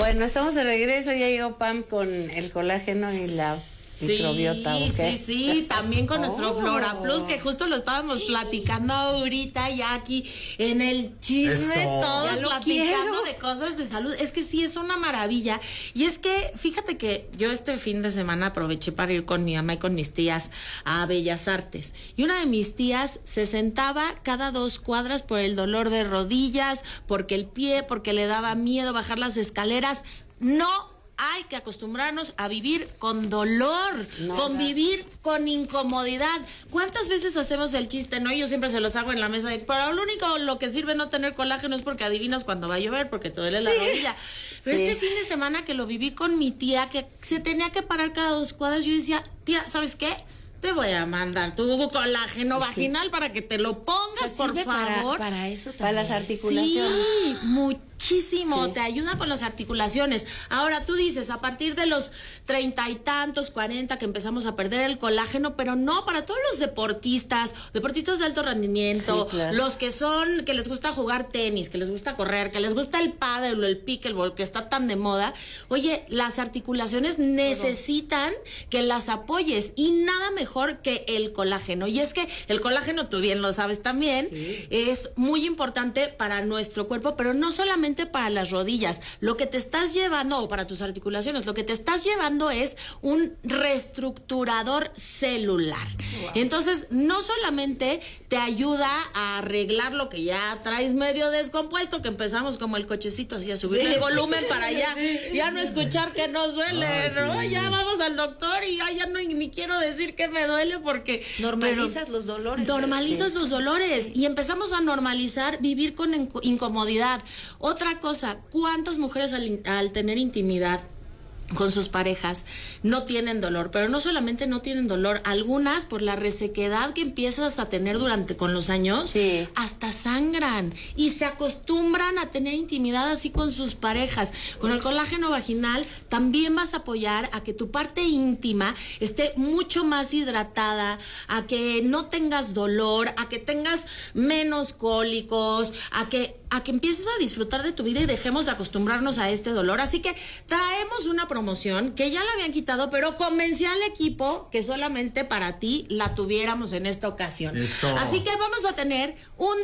Bueno, estamos de regreso, ya llegó Pam con el colágeno y la microbiota. Sí, también con nuestro Flora Plus, que justo lo estábamos platicando ahorita, ya aquí en el chisme, todos platicando de cosas de salud. Es que sí, es una maravilla. Y es que, fíjate que yo este fin de semana aproveché para ir con mi mamá y con mis tías a Bellas Artes. Y una de mis tías se sentaba cada 2 cuadras por el dolor de rodillas, porque el pie, porque le daba miedo bajar las escaleras. No hay que acostumbrarnos a vivir con dolor, convivir con incomodidad. ¿Cuántas veces hacemos el chiste, no? Yo siempre se los hago en la mesa pero lo que sirve no tener colágeno es porque adivinas cuando va a llover, porque te duele la rodilla. Pero este fin de semana que lo viví con mi tía, que se tenía que parar cada 2 cuadras, yo decía, tía, ¿sabes qué? Te voy a mandar tu colágeno vaginal para que te lo pongas, por favor. Para eso también. Para las articulaciones. Sí, muchísimo. Te ayuda con las articulaciones. Ahora tú dices, a partir de los 30 y tantos, 40, que empezamos a perder el colágeno, pero no, para todos los deportistas de alto rendimiento, los que les gusta jugar tenis, que les gusta correr, que les gusta el pádel o el pickleball, que está tan de moda. Oye, las articulaciones necesitan que las apoyes, y nada mejor que el colágeno. Y es que el colágeno, tú bien lo sabes también, es muy importante para nuestro cuerpo, pero no solamente para las rodillas. Lo que te estás llevando, o para tus articulaciones, lo que te estás llevando es un reestructurador celular. Entonces, no solamente te ayuda a arreglar lo que ya traes medio descompuesto, que empezamos como el cochecito así a subir el volumen para ya no escuchar que nos duele, ¿no? Ya vamos al doctor y ya no ni quiero decir que me duele, porque normalizas los dolores. Normalizas los dolores y empezamos a normalizar vivir con incomodidad. Otra cosa, ¿cuántas mujeres al tener intimidad con sus parejas no tienen dolor? Pero no solamente no tienen dolor, algunas por la resequedad que empiezas a tener con los años, hasta sangran y se acostumbran a tener intimidad así con sus parejas. Con el colágeno vaginal también vas a apoyar a que tu parte íntima esté mucho más hidratada, a que no tengas dolor, a que tengas menos cólicos, a que empieces a disfrutar de tu vida y dejemos de acostumbrarnos a este dolor. Así que traemos una promoción que ya la habían quitado, pero convencí al equipo que solamente para ti la tuviéramos en esta ocasión. Así que vamos a tener un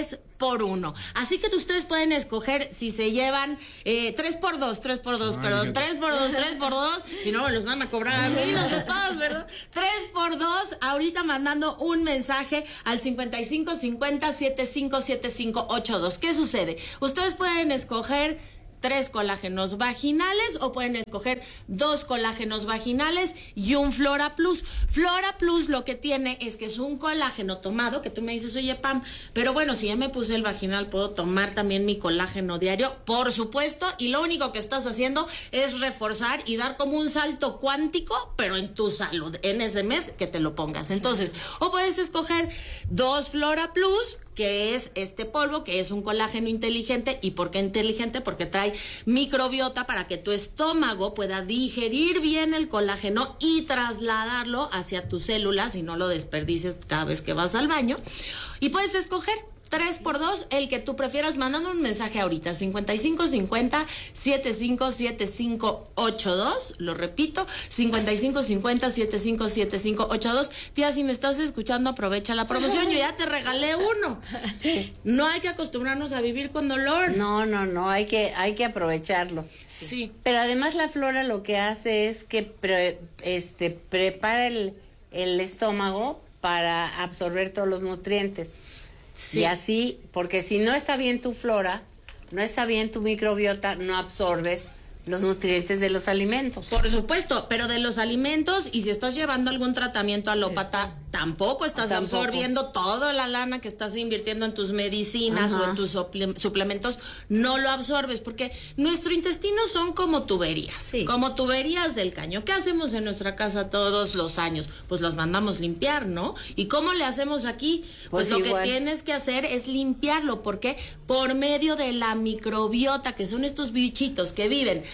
3x1. Así que ustedes pueden escoger si se llevan 3x2, perdón, 3x2. Si no, me los van a cobrar a mí, los de todos, ¿verdad? 3x2, ahorita mandando un mensaje al 5550-757582. ¿Qué sucede? Ustedes pueden escoger 3 colágenos vaginales o pueden escoger 2 colágenos vaginales y un Flora Plus. Flora Plus lo que tiene es que es un colágeno tomado, que tú me dices, oye Pam, pero bueno, si ya me puse el vaginal, ¿puedo tomar también mi colágeno diario? Por supuesto, y lo único que estás haciendo es reforzar y dar como un salto cuántico, pero en tu salud, en ese mes que te lo pongas. Entonces, o puedes escoger 2 Flora Plus, que es este polvo, que es un colágeno inteligente. ¿Y por qué inteligente? Porque trae microbiota para que tu estómago pueda digerir bien el colágeno y trasladarlo hacia tus células y no lo desperdicies cada vez que vas al baño. Y puedes escoger 3x2, el que tú prefieras, mandando un mensaje ahorita, 5550-757582, lo repito, 5550-757582. Tía, si me estás escuchando, aprovecha la promoción, yo ya te regalé uno. No hay que acostumbrarnos a vivir con dolor. No, hay que aprovecharlo. Sí. Pero además la Flora lo que hace es que prepara el estómago para absorber todos los nutrientes. Sí. Y así, porque si no está bien tu flora, no está bien tu microbiota, no absorbes los nutrientes de los alimentos. Por supuesto, pero de los alimentos, y si estás llevando algún tratamiento alópata, tampoco estás absorbiendo toda la lana que estás invirtiendo en tus medicinas o en tus suplementos, no lo absorbes, porque nuestro intestino son como tuberías, como tuberías del caño. ¿Qué hacemos en nuestra casa todos los años? Pues los mandamos limpiar, ¿no? ¿Y cómo le hacemos aquí? Pues lo que tienes que hacer es limpiarlo, porque por medio de la microbiota, que son estos bichitos que viven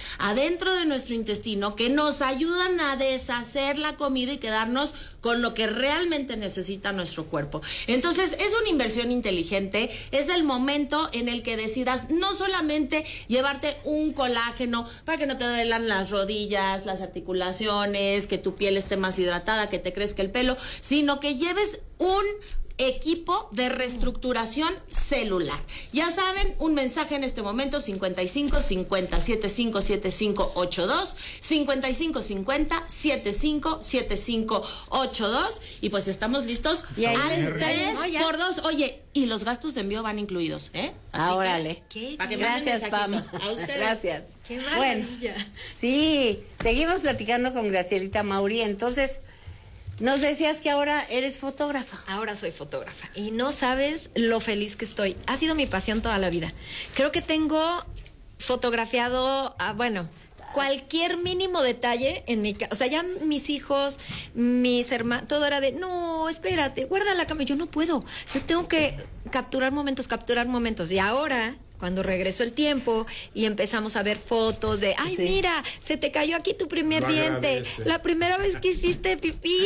adentro de nuestro intestino que nos ayudan a deshacer la comida y quedarnos con lo que realmente necesita nuestro cuerpo. Entonces, es una inversión inteligente, es el momento en el que decidas no solamente llevarte un colágeno para que no te duelan las rodillas, las articulaciones, que tu piel esté más hidratada, que te crezca el pelo, sino que lleves un equipo de reestructuración celular. Ya saben, un mensaje en este momento: 55 50 75 75 82, 55 50 75 75 82, y pues estamos listos al 3x2. Oye, y los gastos de envío van incluidos, ¿eh? Así órale. Para que manden gracias, Pam. A ustedes. Gracias. Qué maravilla. Bueno, sí, seguimos platicando con Gracielita Mauri. Entonces, nos decías que ahora eres fotógrafa. Ahora soy fotógrafa y no sabes lo feliz que estoy. Ha sido mi pasión toda la vida. Creo que tengo fotografiado, cualquier mínimo detalle en mi casa. O sea, ya mis hijos, mis hermanos, todo era de, no, espérate, guarda la cámara. Yo no puedo. Yo tengo que capturar momentos. Y ahora, cuando regresó el tiempo y empezamos a ver fotos de, ay, sí, mira, se te cayó aquí tu primer diente, la primera vez que hiciste pipí,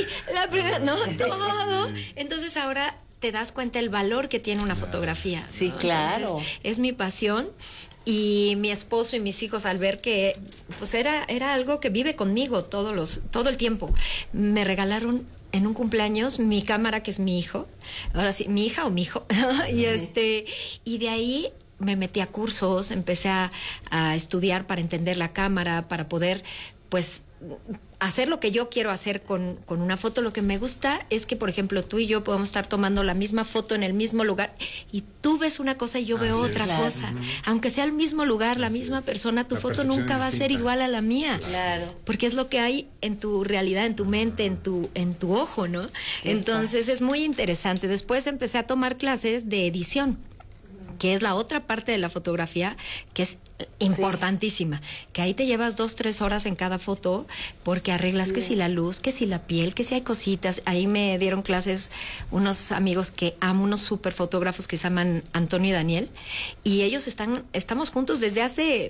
todo. Entonces ahora te das cuenta el valor que tiene una fotografía. Sí, claro. Entonces, es mi pasión. Y mi esposo y mis hijos, al ver que pues era algo que vive conmigo todo el tiempo, me regalaron en un cumpleaños mi cámara, que es mi hijo, ahora sí, mi hija o mi hijo, y de ahí me metí a cursos, empecé a estudiar para entender la cámara, para poder, pues, hacer lo que yo quiero hacer con una foto. Lo que me gusta es que, por ejemplo, tú y yo podemos estar tomando la misma foto en el mismo lugar y tú ves una cosa y yo veo otra cosa. Aunque sea el mismo lugar, la misma persona, tu foto nunca va a ser igual a la mía. Claro. Porque es lo que hay en tu realidad, en tu mente, en tu ojo, ¿no? Entonces es muy interesante. Después empecé a tomar clases de edición, que es la otra parte de la fotografía, que es importantísima, que ahí te llevas 2-3 horas en cada foto, porque arreglas que si la luz, que si la piel, que si hay cositas. Ahí me dieron clases unos amigos que amo, unos super fotógrafos que se llaman Antonio y Daniel, y ellos estamos juntos desde hace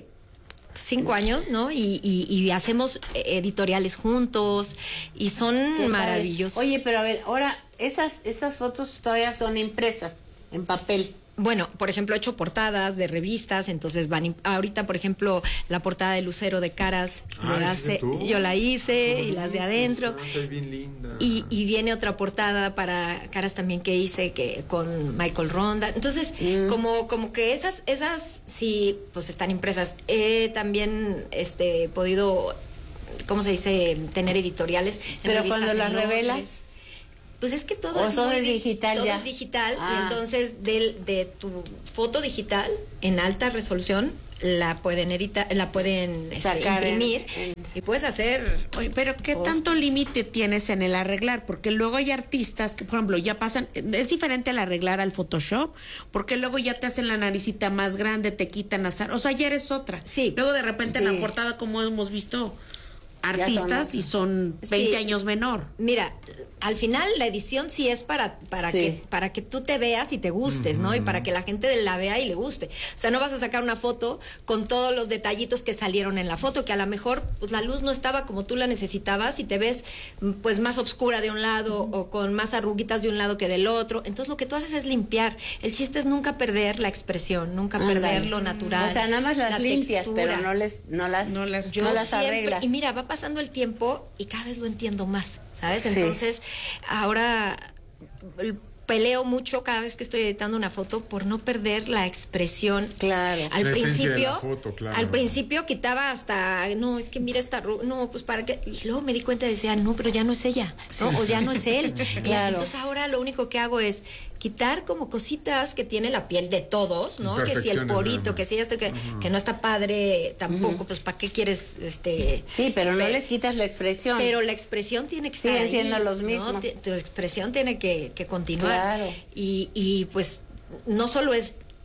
5 años, ¿no? Y hacemos editoriales juntos y son maravillosos. Oye, pero a ver, ahora, estas fotos todavía son impresas en papel. Bueno, por ejemplo, he hecho portadas de revistas, entonces ahorita, por ejemplo, la portada de Lucero de Caras, yo la hice, y las de adentro. Bien linda. Y viene otra portada para Caras también que hice con Michael Ronda. Entonces, como que esas sí, pues están impresas. He también podido, ¿cómo se dice?, tener editoriales. Pero cuando las revelas, pues es que todo es digital, todo es digital, y entonces de tu foto digital en alta resolución la pueden editar, la pueden imprimir y puedes hacer. Oye, pero ¿qué tanto límite tienes en el arreglar? Porque luego hay artistas que, por ejemplo, ya pasan, es diferente al arreglar al Photoshop, porque luego ya te hacen la naricita más grande, te quitan azar, o sea, ya eres otra. Sí. Luego de repente en la portada, como hemos visto, artistas y son 20 años menor. Mira, al final la edición sí es para que tú te veas y te gustes, ¿no? Y para que la gente la vea y le guste. O sea, no vas a sacar una foto con todos los detallitos que salieron en la foto, que a lo mejor pues la luz no estaba como tú la necesitabas y te ves pues más oscura de un lado o con más arruguitas de un lado que del otro. Entonces lo que tú haces es limpiar. El chiste es nunca perder la expresión, nunca perder lo natural. O sea, nada más las limpias, textura, pero no las arreglas. Y mira, va pasando el tiempo y cada vez lo entiendo más, ¿sabes? Entonces, ahora peleo mucho cada vez que estoy editando una foto por no perder la expresión. Claro. Al principio quitaba hasta, no, es que mira esta no, pues para qué. Y luego me di cuenta y decía, no, pero ya no es ella, ¿no? O ya no es él. Claro. Entonces ahora lo único que hago es quitar como cositas que tiene la piel de todos, ¿no? Que si el porito, que si que no está padre tampoco, pues ¿para qué quieres Sí, pero no les quitas la expresión. Pero la expresión tiene que estar ahí, siendo los mismos. Tu expresión tiene que continuar. Claro. Y pues no solo es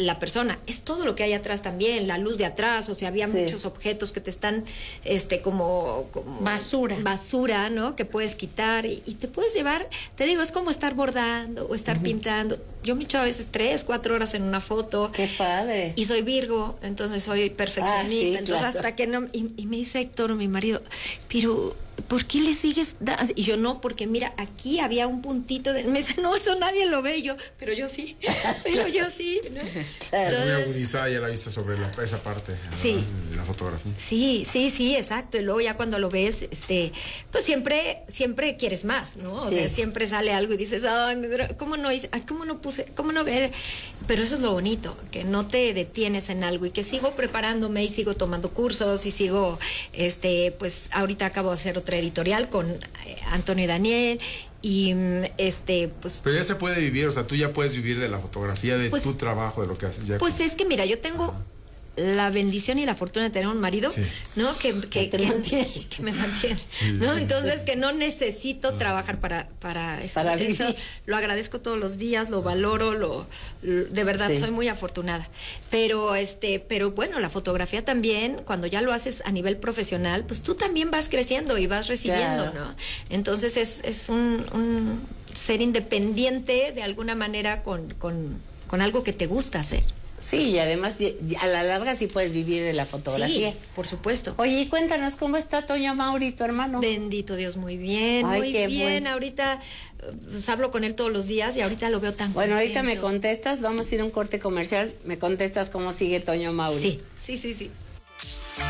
la persona, es todo lo que hay atrás también, la luz de atrás, o sea, había muchos objetos que te están, como basura, ¿no? Que puedes quitar y te puedes llevar, te digo, es como estar bordando o estar pintando. Yo me echo a veces 3-4 horas en una foto. ¡Qué padre! Y soy Virgo, entonces soy perfeccionista. Entonces hasta que no... Y me dice Héctor, mi marido, pero ¿por qué le sigues dando? Y yo, no, porque mira, aquí había un puntito de... Me dice, no, eso nadie lo ve. Y yo, pero yo sí, ¿no? Entonces, muy agudizada ya la vista sobre esa parte, sí, la fotografía. Sí, exacto. Y luego ya cuando lo ves, pues siempre quieres más, ¿no? O sea, siempre sale algo y dices, ay, ¿cómo no hice? Ay, ¿cómo no puse? ¿Cómo no? Pero eso es lo bonito, que no te detienes en algo y que sigo preparándome y sigo tomando cursos y sigo, pues ahorita acabo de hacer otra editorial con Antonio y Daniel. Y pues... Pero ya se puede vivir, o sea, tú ya puedes vivir de la fotografía, de tu trabajo, de lo que haces ya. Pues es que mira, yo tengo la bendición y la fortuna de tener un marido, ¿no? Que me mantiene, ¿no? Entonces que no necesito trabajar para eso. Lo agradezco todos los días, lo valoro, de verdad soy muy afortunada. Pero bueno, la fotografía también, cuando ya lo haces a nivel profesional, pues tú también vas creciendo y vas recibiendo, ¿no? Entonces es un ser independiente de alguna manera con algo que te gusta hacer. Sí, y además a la larga sí puedes vivir de la fotografía. Sí, por supuesto. Oye, cuéntanos cómo está Toño Mauri, tu hermano. Bendito Dios, muy bien, muy bien. Bueno. Ahorita pues, hablo con él todos los días y ahorita lo veo tan Bueno, contento. ahorita me contestas, vamos a ir a un corte comercial, me contestas cómo sigue Toño Mauri. Sí.